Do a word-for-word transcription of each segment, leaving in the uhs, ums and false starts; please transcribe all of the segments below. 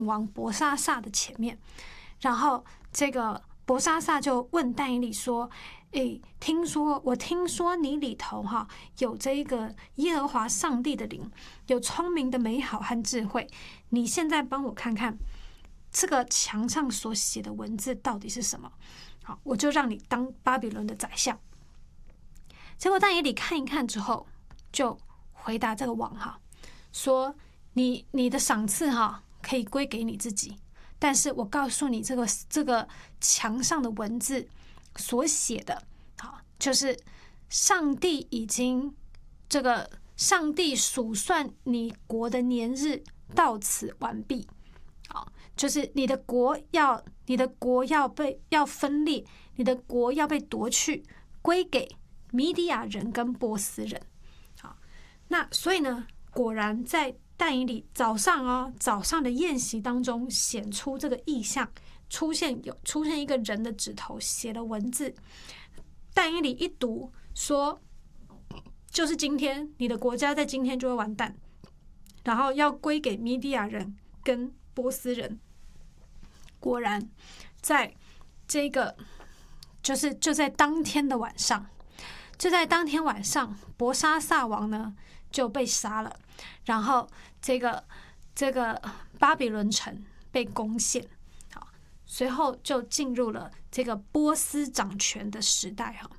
王伯沙撒的前面，然后这个伯沙撒就问但以理说：“诶，听说我听说你里头哈有这个耶和华上帝的灵，有聪明的美好和智慧，你现在帮我看看这个墙上所写的文字到底是什么？好，我就让你当巴比伦的宰相。”结果但以理看一看之后，就回答这个王哈说：“你你的赏赐哈可以归给你自己，但是我告诉你，这个这个墙上的文字所写的，好，就是上帝已经这个上帝数算你国的年日到此完毕，好，就是你的国要你的国要被要分裂，你的国要被夺去，归给米底亚人跟波斯人。好，那所以呢，果然在但以理早上哦，早上的宴席当中显出这个异象，出现有出现一个人的指头写了文字。但以理一读说，就是今天你的国家在今天就会完蛋，然后要归给米底亚人跟波斯人。果然，在这个就是就在当天的晚上，就在当天晚上，伯沙撒王呢就被杀了，然后这个这个巴比伦城被攻陷，好，随后就进入了这个波斯掌权的时代哈。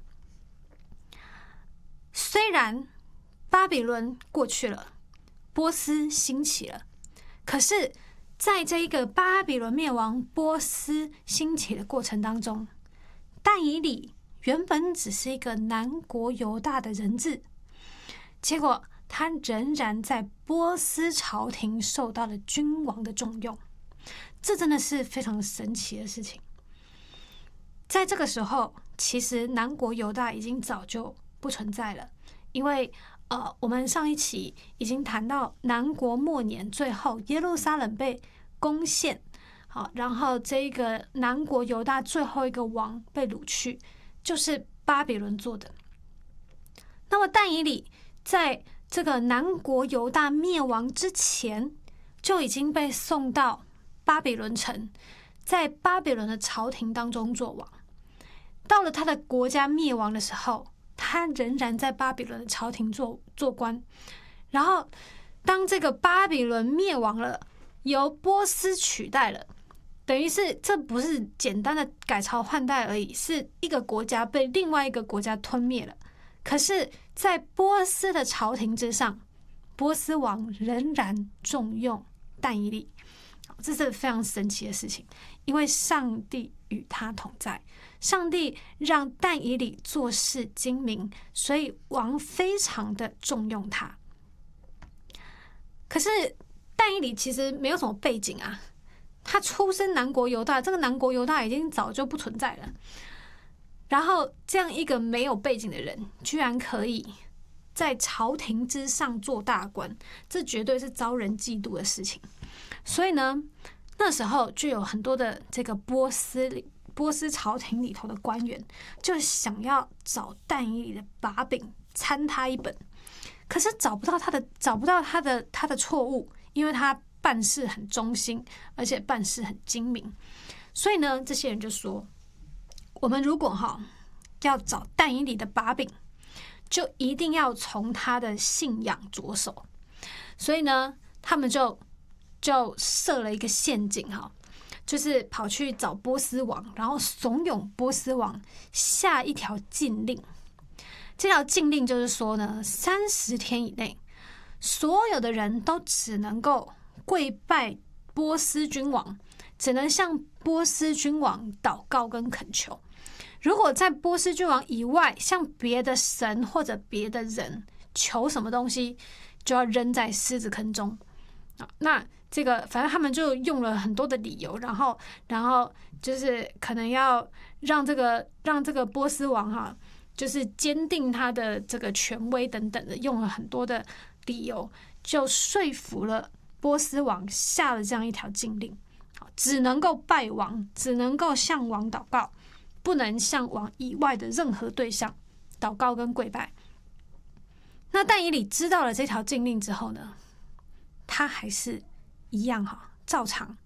虽然巴比伦过去了，波斯兴起了，可是在这一个巴比伦灭亡、波斯兴起的过程当中，但以理原本只是一个南国犹大的人质，结果他仍然在波斯朝廷受到了君王的重用，这真的是非常神奇的事情。在这个时候，其实南国犹大已经早就不存在了，因为呃，我们上一期已经谈到南国末年，最后耶路撒冷被攻陷，好，然后这个南国犹大最后一个王被掳去，就是巴比伦做的。那么但以理在这个南国犹大灭亡之前，就已经被送到巴比伦城，在巴比伦的朝廷当中做王。到了他的国家灭亡的时候，他仍然在巴比伦的朝廷做做官。然后当这个巴比伦灭亡了，由波斯取代了，等于是这不是简单的改朝换代而已，是一个国家被另外一个国家吞灭了。可是在波斯的朝廷之上，波斯王仍然重用但以理，这是非常神奇的事情，因为上帝与他同在，上帝让但以理做事精明，所以王非常的重用他。可是但以理其实没有什么背景啊，他出身南国犹大，这个南国犹大已经早就不存在了。然后这样一个没有背景的人，居然可以在朝廷之上做大官，这绝对是遭人嫉妒的事情。所以呢，那时候就有很多的这个波斯波斯朝廷里头的官员，就想要找但以理的把柄，参他一本。可是找不到他的，找不到他的他的错误，因为他办事很忠心，而且办事很精明。所以呢，这些人就说，我们如果哈要找但以理的把柄，就一定要从他的信仰着手。所以呢，他们就就设了一个陷阱哈，就是跑去找波斯王，然后怂恿波斯王下一条禁令。这条禁令就是说呢，三十天以内，所有的人都只能够跪拜波斯君王，只能向波斯君王祷告跟恳求。如果在波斯君王以外向别的神或者别的人求什么东西，就要扔在狮子坑中。那这个反正他们就用了很多的理由，然后然后就是可能要让这个让这个波斯王哈，就是坚定他的这个权威等等的，用了很多的理由，就说服了波斯王下了这样一条禁令，只能够拜王，只能够向王祷告，不能向王以外的任何对象祷告跟跪拜。那但以理知道了这条禁令之后呢，他还是一样哈，照常